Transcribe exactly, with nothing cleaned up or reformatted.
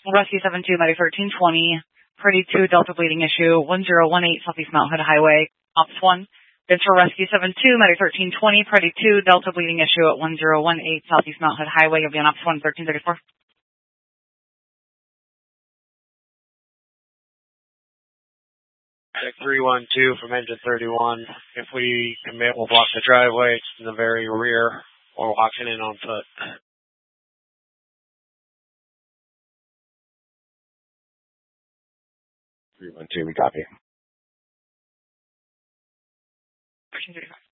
Rescue seven two, Medic thirteen twenty, Pretty two, Delta bleeding issue, one zero one eight Southeast Mount Hood Highway, Ops one. Bids for Rescue seven two, Medic thirteen twenty, Pretty two, Delta bleeding issue at one zero one eight Southeast Mount Hood Highway. You'll be on Ops one, thirteen thirty-four. Deck three one two from engine thirty-one. If we commit, we'll block the driveway. It's in the very rear. We're walking in on foot. three one two, we copy. thirteen thirty-five.